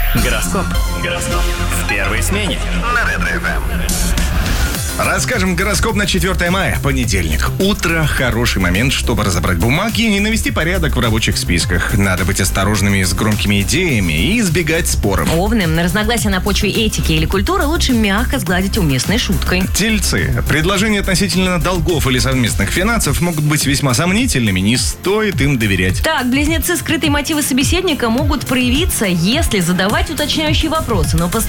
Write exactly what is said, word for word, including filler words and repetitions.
Гороскоп. Гороскоп. В первой смене. На Ретро-эф эм. Расскажем гороскоп на четвёртое мая, понедельник. Утро – хороший момент, чтобы разобрать бумаги и навести порядок в рабочих списках. Надо быть осторожными с громкими идеями и избегать споров. Овны. Разногласия на почве этики или культуры лучше мягко сгладить уместной шуткой. Тельцы. Предложения относительно долгов или совместных финансов могут быть весьма сомнительными, не стоит им доверять. Так, близнецы, скрытые мотивы собеседника могут проявиться, если задавать уточняющие вопросы, но